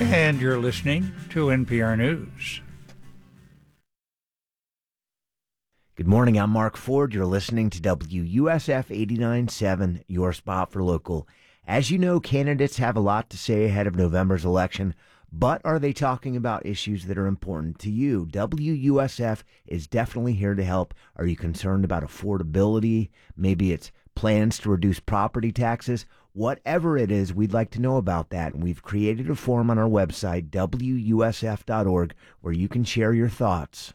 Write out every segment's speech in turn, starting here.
And you're listening to NPR News. Good morning, I'm Mark Ford. You're listening to WUSF 89.7, your spot for local. As you know, candidates have a lot to say ahead of November's election, but are they talking about issues that are important to you? WUSF is definitely here to help. Are you concerned about affordability? Maybe it's plans to reduce property taxes. Whatever it is, we'd like to know about that, and we've created a form on our website, WUSF.org, where you can share your thoughts.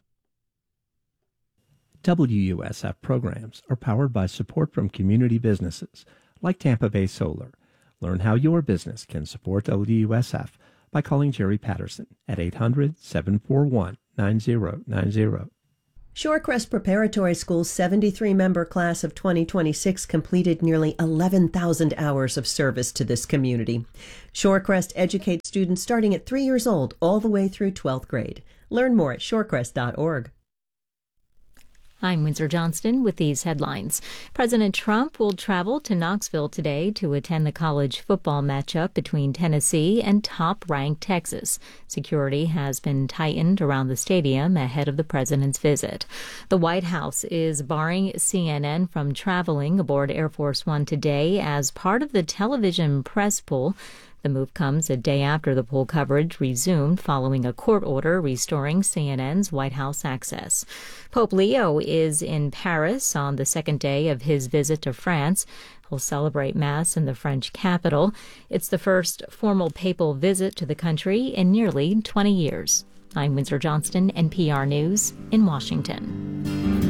WUSF programs are powered by support from community businesses like Tampa Bay Solar. Learn how your business can support WUSF by calling Jerry Patterson at 800-741-9090. Shorecrest Preparatory School's 73-member class of 2026 completed nearly 11,000 hours of service to this community. Shorecrest educates students starting at 3 years old all the way through 12th grade. Learn more at shorecrest.org. I'm Windsor Johnston with these headlines. President Trump will travel to Knoxville today to attend the college football matchup between Tennessee and top-ranked Texas. Security has been tightened around the stadium ahead of the president's visit. The White House is barring CNN from traveling aboard Air Force One today as part of the television press pool. The move comes a day after the poll coverage resumed following a court order restoring CNN's White House access. Pope Leo is in Paris on the second day of his visit to France. He'll celebrate Mass in the French capital. It's the first formal papal visit to the country in nearly 20 years. I'm Windsor Johnston, NPR News in Washington.